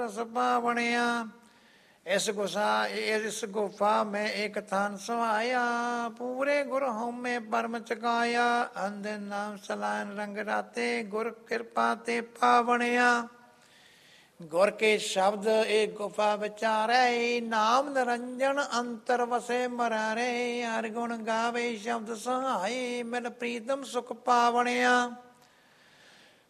ਰਸ ਪਾਵਣਿਆ। ਇਸ ਗੁਫਾ ਮੈਂ ਇੱਕ ਥਾਨ ਸਵਾਇਆ, ਪੂਰੇ ਗੁਰ ਹਉਮੈ ਪਰਮ ਚਕਾਇਆ। ਅੰਦਰ ਨਾਮ ਸਲਾਨ ਰੰਗ ਰਾਤੇ, ਗੁਰ ਕਿਰਪਾ ਤੇ ਪਾਵਣਿਆ। ਗੁਰ ਕੇ ਸ਼ਬਦ ਇਹ ਗੁਫਾ ਵਿਚਾਰੈ, ਨਾਮ ਨਿਰੰਜਨ ਅੰਤਰ ਵਸੇ ਮਰਾਰੇ। ਹਰਿ ਗੁਣ ਗਾਵੇ ਸ਼ਬਦ ਸਹਾਏ, ਮਿਲ ਪ੍ਰੀਤਮ ਸੁਖ ਪਾਵਣਿਆ।